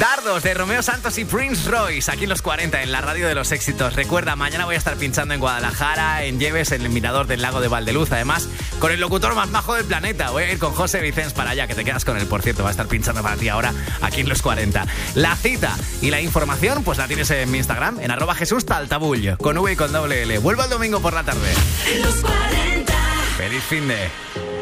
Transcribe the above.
Dardos de Romeo Santos y Prince Royce, aquí en los 40, en la radio de los éxitos. Recuerda, mañana voy a estar pinchando en Guadalajara, en Lleves, en el Mirador del Lago de Valdeluz. Además, con el locutor más majo del planeta. Voy a ir con José Vicens para allá, que te quedas con él, por cierto. Va a estar pinchando para ti ahora, aquí en los 40. La cita y la información, pues la tienes en mi Instagram, en @JesúsTaltabull, con V y con doble L. Vuelvo el domingo por la tarde. En los 40. Feliz fin de...